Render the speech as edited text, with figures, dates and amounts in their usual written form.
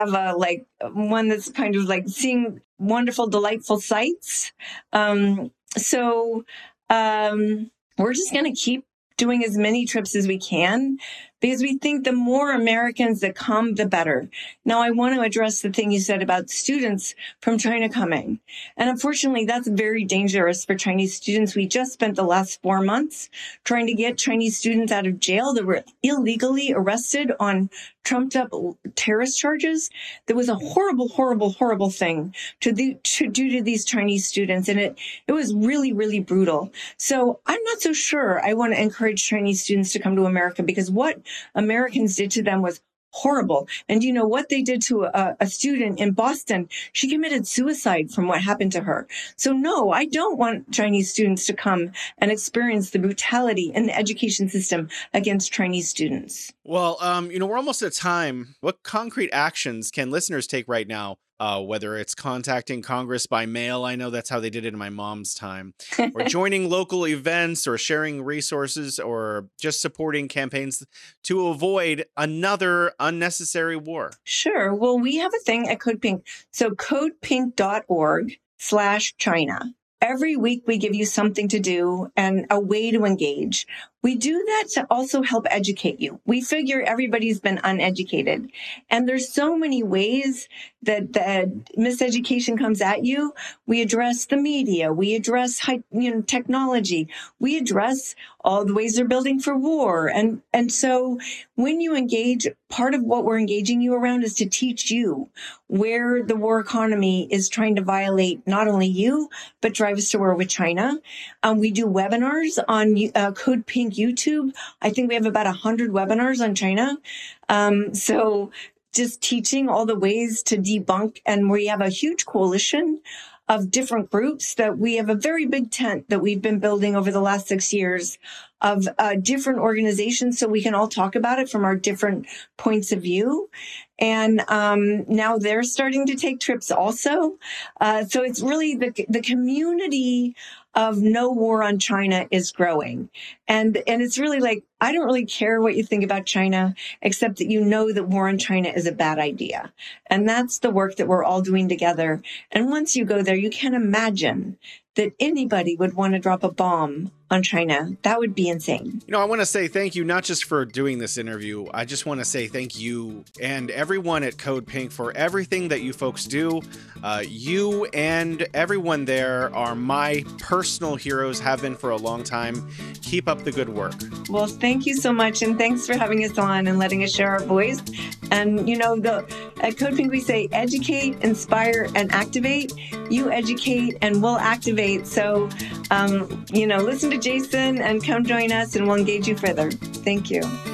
have a one that's kind of like seeing wonderful, delightful sights. So we're just going to keep doing as many trips as we can because we think the more Americans that come, the better. Now, I want to address the thing you said about students from China coming. And unfortunately, that's very dangerous for Chinese students. We just spent the last 4 months trying to get Chinese students out of jail that were illegally arrested on trumped up terrorist charges. That was a horrible, horrible, horrible thing to do to these Chinese students. And it was really, really brutal. So I'm not so sure I want to encourage Chinese students to come to America because what Americans did to them was horrible. And you know what they did to a student in Boston? She committed suicide from what happened to her. So no, I don't want Chinese students to come and experience the brutality in the education system against Chinese students. Well, we're almost at time. What concrete actions can listeners take right now? Whether it's contacting Congress by mail, I know that's how they did it in my mom's time, or joining local events, or sharing resources, or just supporting campaigns to avoid another unnecessary war. Sure. Well, we have a thing at Code Pink. So codepink.org/China. Every week we give you something to do and a way to engage. We do that to also help educate you. We figure everybody's been uneducated. And there's so many ways that the miseducation comes at you. We address the media. We address technology. We address all the ways they're building for war. And so when you engage, part of what we're engaging you around is to teach you where the war economy is trying to violate not only you, but drive us to war with China. We do webinars on Code Pink YouTube. I think we have about 100 webinars on China. So just teaching all the ways to debunk. And we have a huge coalition of different groups that we have a very big tent that we've been building over the last 6 years of different organizations so we can all talk about it from our different points of view. And now they're starting to take trips also. So it's really the community of no war on China is growing. And it's really like, I don't really care what you think about China, except that you know that war on China is a bad idea. And that's the work that we're all doing together. And once you go there, you can imagine that anybody would want to drop a bomb on China. That would be insane. I want to say thank you, not just for doing this interview. I just want to say thank you and everyone at Code Pink for everything that you folks do. You and everyone there are my personal heroes, have been for a long time. Keep up the good work. Well, thank you so much. And thanks for having us on and letting us share our voice. And, at Code Pink, we say educate, inspire, and activate. You educate and we'll activate. So, listen to Jason and come join us and we'll engage you further. Thank you.